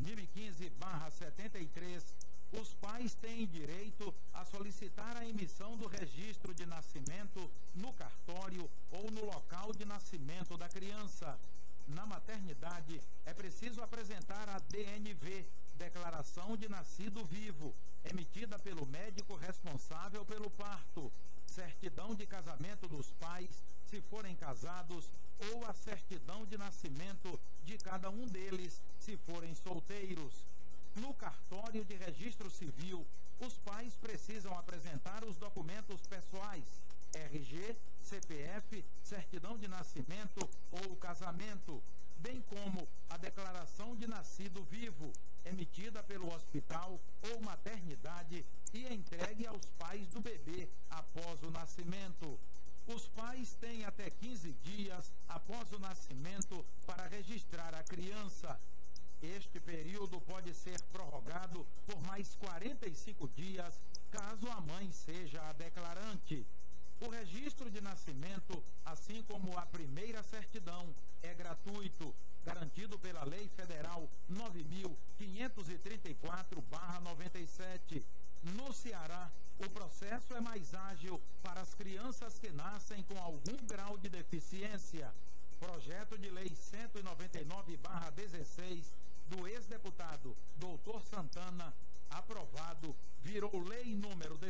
2015/73, os pais têm direito a solicitar a emissão do registro de nascimento no cartório ou no local de nascimento da criança. Na maternidade, é preciso apresentar a DNV, Declaração de Nascido Vivo, emitida pelo médico responsável pelo parto, certidão de casamento dos pais, se forem casados, ou a certidão de nascimento de cada um deles, se forem solteiros. No cartório de registro civil, os pais precisam apresentar os documentos pessoais, RG, CPF, certidão de nascimento ou casamento, bem como a declaração de nascido vivo, emitida pelo hospital ou maternidade e entregue aos pais do bebê após o nascimento. Os pais têm até 15 dias após o nascimento para registrar a criança. Este período pode ser prorrogado por mais 45 dias, caso a mãe seja a declarante. O registro de nascimento, assim como a primeira certidão, é gratuito, garantido pela Lei Federal 9.534/97. No Ceará, o processo é mais ágil para as crianças que nascem com algum grau de deficiência. Projeto de Lei 199/16 do ex-deputado Dr. Santana, aprovado, virou Lei número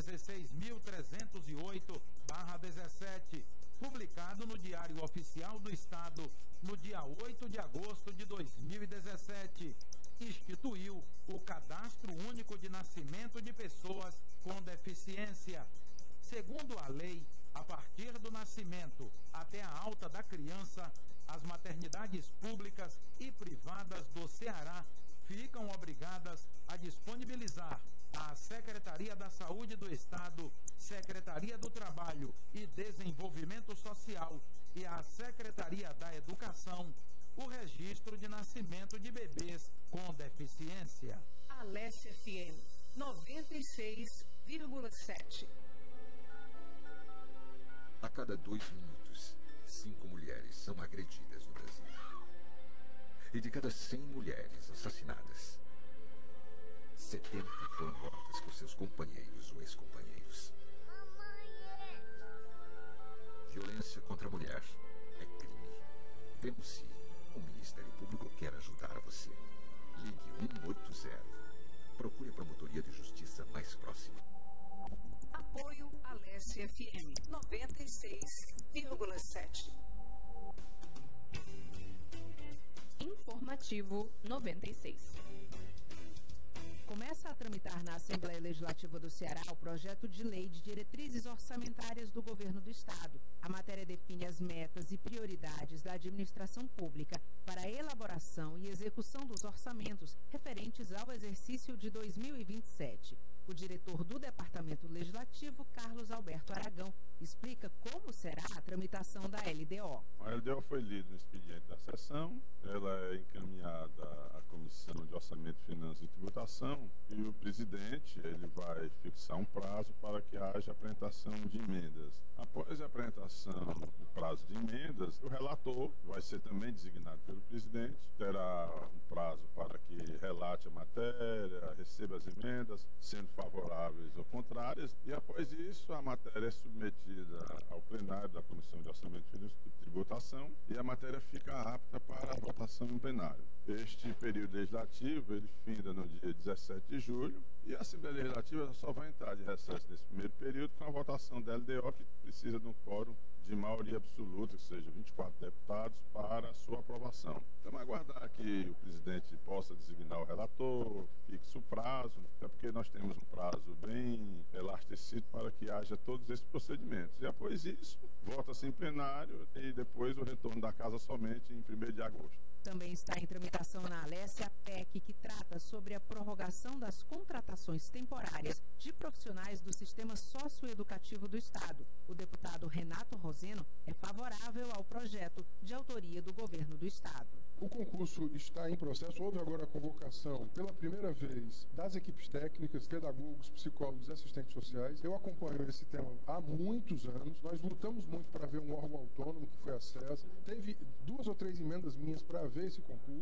16.308/17, publicado no Diário Oficial do Estado no dia 8 de agosto de 2017. Instituiu o Cadastro Único de Nascimento de Pessoas com Deficiência. Segundo a lei, a partir do nascimento até a alta da criança, as maternidades públicas e privadas do Ceará ficam obrigadas a disponibilizar à Secretaria da Saúde do Estado, Secretaria do Trabalho e Desenvolvimento Social e à Secretaria da Educação o registro de nascimento de bebês com deficiência. Alesse FM 96,7. A cada 2 minutos, 5 mulheres são agredidas no Brasil. E de cada 100 mulheres assassinadas, 70 foram mortas por seus companheiros ou ex-companheiros. Violência contra a mulher é crime. Denuncie. O Ministério Público quer ajudar você. Ligue 180. Procure a Promotoria de Justiça mais próxima. Apoio Alesse FM 96,7. Informativo 96. Começa a tramitar na Assembleia Legislativa do Ceará o projeto de lei de diretrizes orçamentárias do Governo do Estado. A matéria define as metas e prioridades da administração pública para a elaboração e execução dos orçamentos referentes ao exercício de 2027. O diretor do Departamento Legislativo, Carlos Alberto Aragão, explica como será a tramitação da LDO. A LDO foi lida no expediente da sessão, ela é encaminhada à Comissão de Orçamento, Finanças e Tributação e o presidente ele vai fixar um prazo para que haja apresentação de emendas. Após a apresentação do prazo de emendas, o relator vai ser também designado pelo presidente, terá um prazo para que relate a matéria, receba as emendas, sendo favoráveis ou contrárias, e após isso a matéria é submetida ao plenário da Comissão de Orçamento, Finanças e Tributação e a matéria fica apta para a votação em plenário. Este período legislativo ele finda no dia 17 de julho e a Assembleia Legislativa só vai entrar de recesso nesse primeiro período com a votação da LDO, que precisa de um quórum de maioria absoluta, que seja 24 deputados, para a sua aprovação. Então, aguardar que o presidente possa designar o relator, fixe o prazo, até porque nós temos um prazo bem elastecido para que haja todos esses procedimentos. E após isso, vota-se em plenário e depois o retorno da casa somente em 1º de agosto. Também está em tramitação na Alesse a PEC, que trata sobre a prorrogação das contratações temporárias de profissionais do sistema socioeducativo do Estado. O deputado Renato Roseno é favorável ao projeto de autoria do governo do Estado. O concurso está em processo, houve agora a convocação pela primeira vez das equipes técnicas, pedagogos, psicólogos e assistentes sociais. Eu acompanho esse tema há muitos anos, nós lutamos muito para ver um órgão autônomo, que foi a SES. Teve 2 ou 3 emendas minhas para ver esse concurso.